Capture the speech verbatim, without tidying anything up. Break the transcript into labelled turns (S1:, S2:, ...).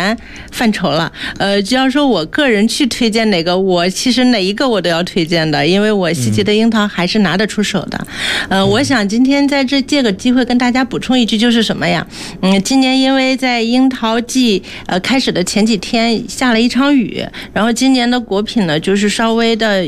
S1: 全范畴了。呃，只要说我个人去推荐哪个，我其实哪一个我都要推荐的，因为我西岐的樱桃还是拿得出手的。呃，我想今天在这借个机会跟大家补充一句，就是什么呀？嗯，今年因为在樱桃季呃开始的前几天下了一场雨，然后今年的果品呢，就是稍微的